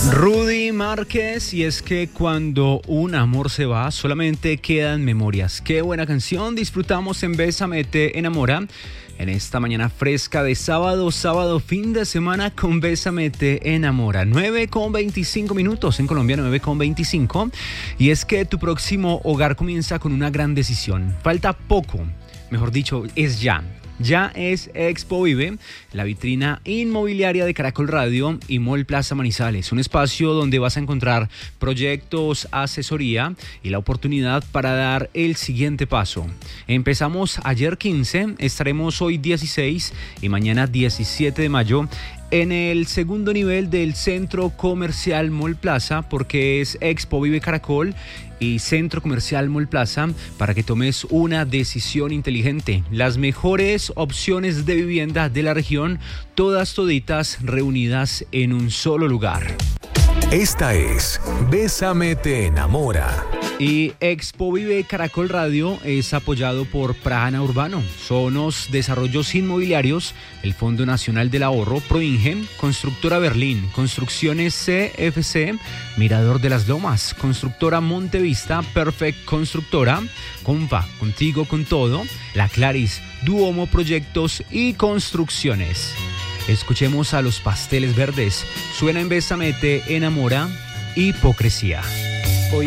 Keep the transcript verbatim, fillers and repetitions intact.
Rudy Márquez, y es que cuando un amor se va, solamente quedan memorias. Qué buena canción disfrutamos en Bésame Te Enamora. En esta mañana fresca de sábado, sábado fin de semana con Bésame Te Enamora. nueve con veinticinco minutos en Colombia, nueve con veinticinco. Y es que tu próximo hogar comienza con una gran decisión. Falta poco, mejor dicho, es ya. Ya es Expo Vive, la vitrina inmobiliaria de Caracol Radio y Mall Plaza Manizales, un espacio donde vas a encontrar proyectos, asesoría y la oportunidad para dar el siguiente paso. Empezamos ayer quince, estaremos hoy dieciséis y mañana diecisiete de mayo en el segundo nivel del Centro Comercial Mall Plaza, porque es Expo Vive Caracol y Centro Comercial Mall Plaza, para que tomes una decisión inteligente. Las mejores opciones de vivienda de la región, todas toditas reunidas en un solo lugar. Esta es Bésame Te Enamora. Y Expo Vive Caracol Radio es apoyado por Prana Urbano, Sonos Desarrollos Inmobiliarios, el Fondo Nacional del Ahorro, Proinge, Constructora Berlín, Construcciones C F C, Mirador de las Lomas, Constructora Montevista, Perfect Constructora, Compa, Contigo con Todo, La Claris, Duomo Proyectos y Construcciones. Escuchemos a Los Pasteles Verdes. Suena en Bésame Te Enamora, Hipocresía.